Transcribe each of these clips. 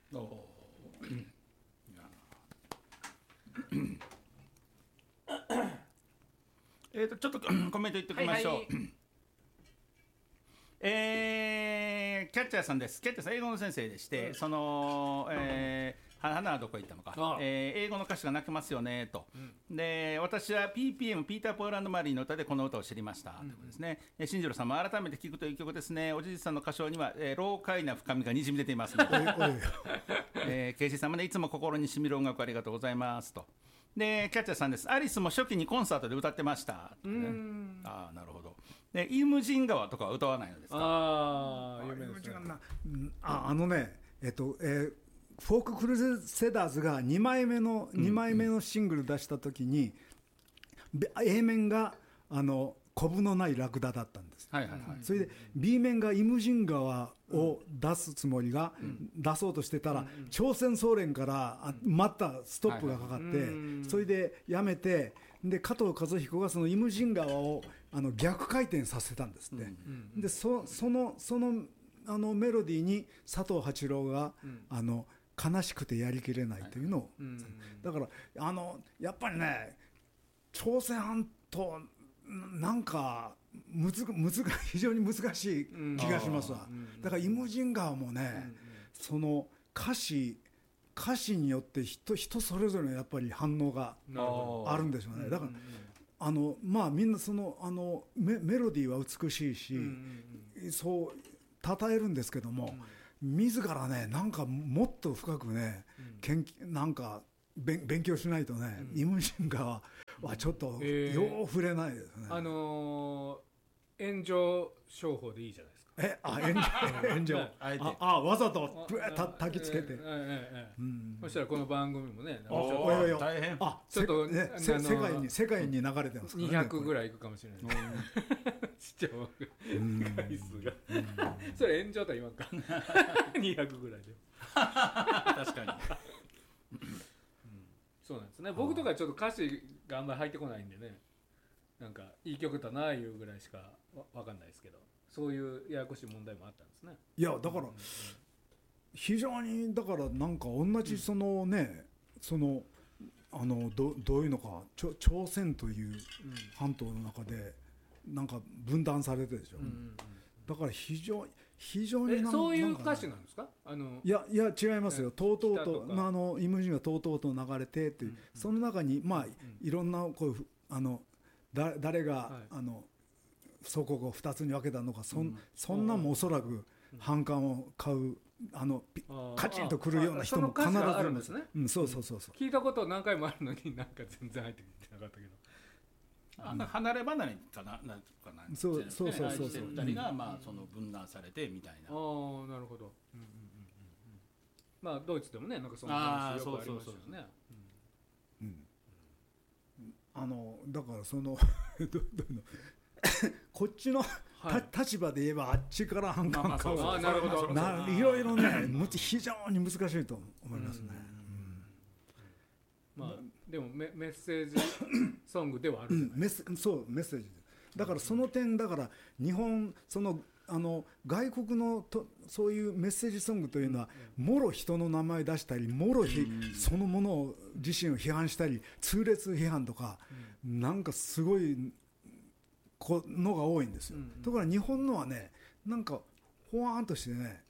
おちょっとコメント言っておきましょう。 はいはい、 キャッチャーさんです。キャッチャーさん英語の先生でして、その、花はどこ行ったのか、英語の歌詞が泣けますよねと、で私は PPM ピーター・ポーランド・マリーの歌でこの歌を知りました、ということですね。進次郎さんも改めて聴くという曲ですね。おじいさんの歌唱には、老快な深みがにじみ出ていますのでケイシーさんもね、いつも心にしみる音楽ありがとうございますと。でキャッチャーさんです。アリスも初期にコンサートで歌ってました、ね、ああなるほど。でイムジン川とかは歌わないのですか。 ああ有名ですね。 フォーククルセダーズが2枚目のシングル出した時に、A 面がコブのないラクダだったんです、 はいはいはい、 それで B 面がイムジン川を出すつもりが、出そうとしてたら、朝鮮総連からまたストップがかかって、それでやめて、で加藤和彦がそのイムジン川を逆回転させたんですって、でそのメロディーに佐藤八郎が、悲しくてやりきれないというのを、だからやっぱりね、朝鮮半島なんか非常に難しい気がしますわ、だからイムジン川もね、その歌詞によって人それぞれのやっぱり反応があるんでしょうね。だからまあみんなそのメロディーは美しいし、そう称えるんですけども、自らね、なんかもっと深くね、なんか勉強しないとね、イムジン川はちょっとよう触れないですね。 炎上商法でいいじゃないですか。 炎上わざと焚きつけて、 そしたらこの番組もね、 大変、 ちょっと世界に流れてますからね。 200ぐらいいくかもしれない視聴回数がそれ炎上とは言わんか200ぐらいで確かにそうなんですね。僕とかちょっと歌詞があんまり入ってこないんでね、なんかいい曲だないうぐらいしか分かんないですけど、そういうややこしい問題もあったんですね。 いやだから、非常にだからなんか同じそのね、どういうのか、朝鮮という半島の中でなんか分断されてるでしょ、だから非常にそういう歌詞なんですか。 いや違いますよ。とうとうとイムジンがとうとうと流れてっていう、その中にまあいろんなこういう誰が祖国を2つに分けたのか、そんなもおそらく反感を買うカチンとくるような人も必ずいあるんですね。 そう聞いたこと何回もあるのになんか全然入ってきてなかったけど、 離れ離れかな、なんかな、 そう 2人がまあその分断されてみたいな。 なるほど。まあドイツでもね、なんかそんな話よくありましたよね。 だからそのこっちの立場で言えばあっちから反感買う、 なるほど、 いろいろね非常に難しいと思いますね。 まあでもメッセージソングではあるじゃないですか。 そうメッセージだから、その点だから日本外国のそういうメッセージソングというのは、もろ人の名前出したり、もろそのものを自身を批判したり、痛烈批判とか、なんかすごいのが多いんですよ。ところが日本のはね、なんかほわーんとしてね、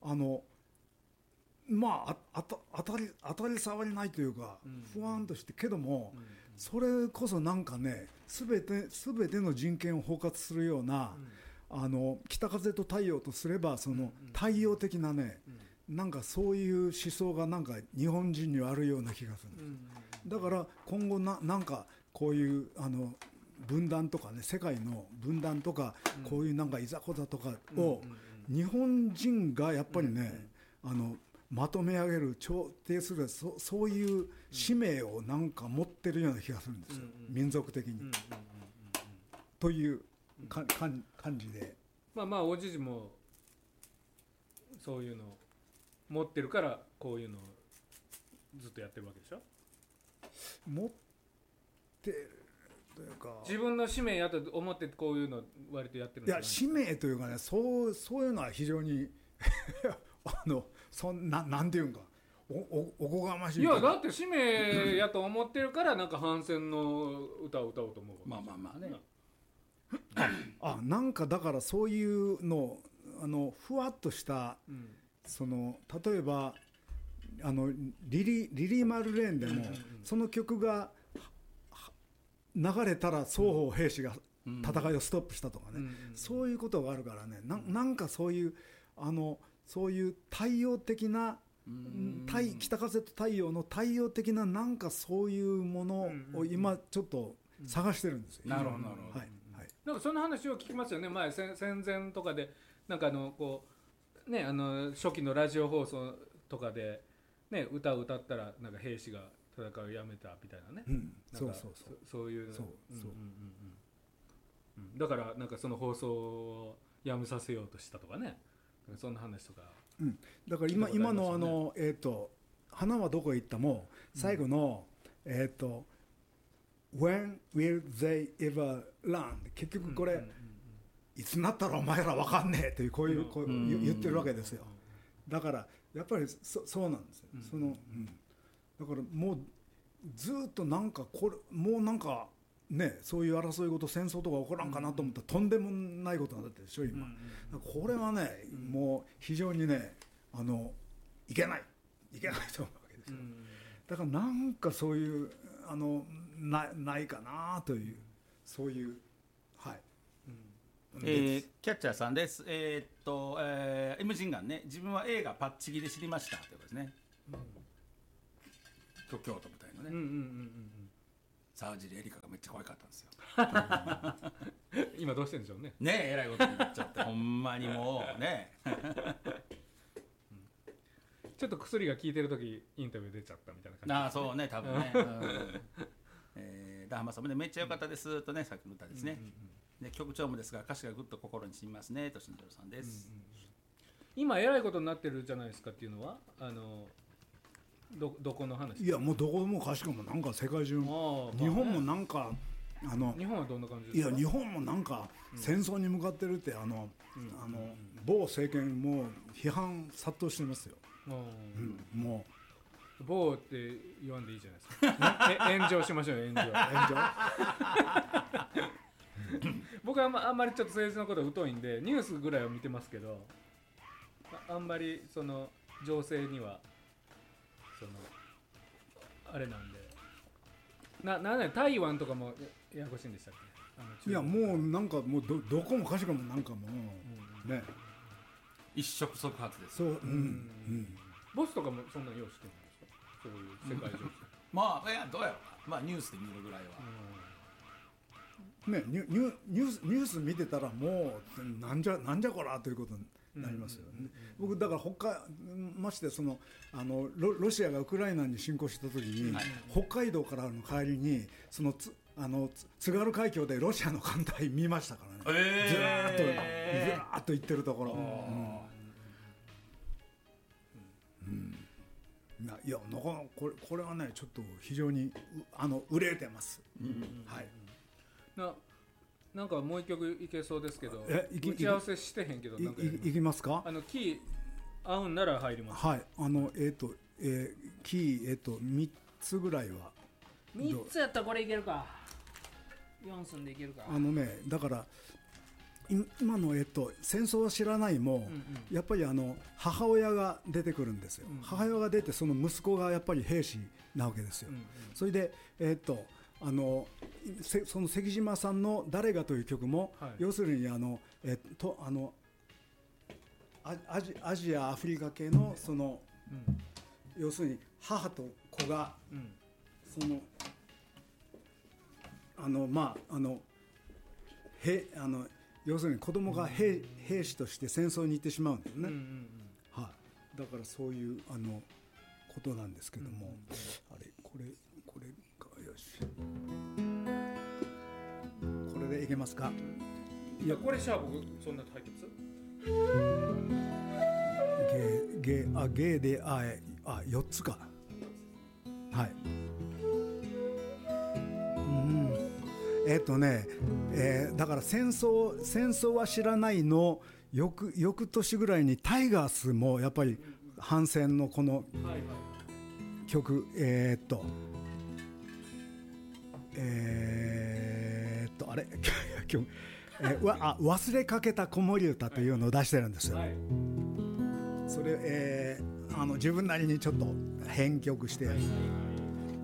まあ当たり障りないというか、ふわーんとしてけども、それこそなんかね、全ての人権を包括するような、北風と太陽とすればその太陽的なね、なんかそういう思想がなんか日本人にはあるような気がするんです。だから今後なんかこういう分断とかね、世界の分断とか、こういうなんかいざこざとかを日本人がやっぱりね、まとめ上げる、調停する、そういう使命をなんか持ってるような気がするんですよ、民族的に、という感じで。 まあおじじもそういうのを持ってるからこういうのをずっとやってるわけでしょ。 持ってるというか、 自分の使命やと思ってこういうの割とやってるんじゃないですか。いや使命というかね、そういうのは非常になんていうんか、 おこがましい。 いやだって使命やと思ってるからなんか反戦の歌を歌おうと思う。 まあね。 なんかだからそういうのふわっとした、その例えばリリー・マルレーンでも、その曲が流れたら双方兵士が戦いをストップしたとかね、そういうことがあるからね、なんかそういう太陽的な、北風と太陽の太陽的ななんかそういうものを今ちょっと探してるんですよ。 なるほどなるほど。 はい、 なんかその話を聞きますよね。前戦前とかでなんかこうね初期のラジオ放送とかでね歌を歌ったらなんか兵士が戦いをやめたみたいなね。そういうだからなんかその放送をやめさせようとしたとかね。そんな話とか。 だから今の花はどこへ行ったも最後のWhen will they ever learn 結局これいつになったらお前ら分かんねえというこう言ってるわけですよ。だからやっぱりそうなんですよ。だからもうずっとなんかもうなんかね、そういう争い事戦争とか起こらんかなと思ったらとんでもないことになってるでしょ今。これはねもう非常にねいけないと思うわけですよ。だからなんかそういうないかなというそういうはい。 キャッチャーさんです。イムジンガンね、自分は映画パッチギで知りましたということですね。京都みたいなね。沢尻エリカがめっちゃ可愛かったんですよ。 今どうしてるんでしょうね。 ねえ、えらいことになっちゃってほんまにもうね。 ちょっと薬が効いてる時インタビュー出ちゃったみたいな感じ。 ああそうね多分ね。ダハマさんもねめっちゃ良かったですとねさっきの歌ですね。で曲調もですが歌詞がぐっと心に染みますねと新庄さんです。 今えらいことになってるじゃないですかっていうのはどこの話？ いやもうどこもかしかもなんか世界中、日本もなんか日本はどんな感じですか？ いや日本もなんか戦争に向かってるって某政権も批判殺到してますよ。もう某って言わんでいいじゃないですか。炎上しましょうよ炎上。僕はあんまりちょっと政治のこと疎いんでニュースぐらいは見てますけど、あんまりその情勢にはあれなんでなんで台湾とかもややこしいんでしたっけ？いやもうなんかもう どこもかしかもなんかもう、ね一触即発です。 そうボスとかもそんな用意してるんですか？そういう世界情勢。 まあいやどうやろうまあニュースで見るぐらいは。 ねニュース見てたらもうなんじゃこらということになりますよね。僕だからましてロシアがウクライナに侵攻した時に、北海道からの帰りに津軽海峡でロシアの艦隊見ましたからね。ずらーっと行ってるところ。いやなかなかこれはねちょっと非常に憂えてます。はい。 なんかもう一曲いけそうですけど、打ち合わせしてへんけどなんかいきますか？ キー合うんなら入ります。 はい。キー3つぐらいは。 3つやったらこれいけるか。4寸でいけるか。 だから今の戦争は知らないも、やっぱり母親が出てくるんですよ。母親が出てその息子がやっぱり兵士なわけですよ。それでその関島さんの「誰が」という曲も、要するにアジアアフリカ系の要するに母と子が、要するに子供が兵士として戦争に行ってしまうんですね。だからそういうことなんですけども、あれこれかよしこれでいけますか？ いやこれシャープそんな入ってます？ ゲーで4つか。はい。だから戦争は知らないの翌年ぐらいにタイガースもやっぱり反戦のこのはいはい曲あれ忘れかけた子守歌というのを出してるんですよ、 はい、 それ、自分なりにちょっと編曲して、 はい